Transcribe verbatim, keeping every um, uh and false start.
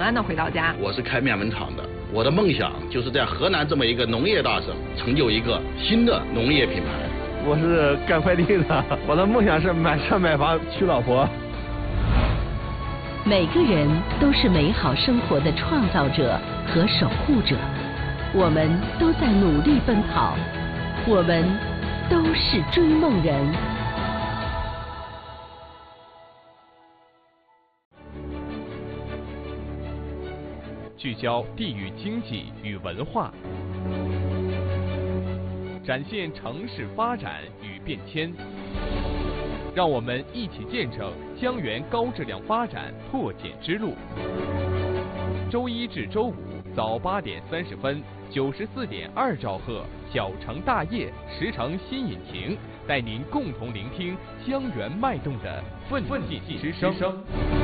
安的回到家。 我是开面粉厂的，我的梦想就是在河南这么一个农业大省，成就一个新的农业品牌。 我是干快递的，我的梦想是买车买房娶老婆。 每个人都是美好生活的创造者和守护者，我们都在努力奔跑，我们都是追梦人。 聚焦地域经济与文化，展现城市发展与变迁，让我们一起见证江源高质量发展破茧之路。周一至周五早八点三十分，九十四点二兆赫，小城大业，十城新引擎，带您共同聆听江源脉动的奋进之声。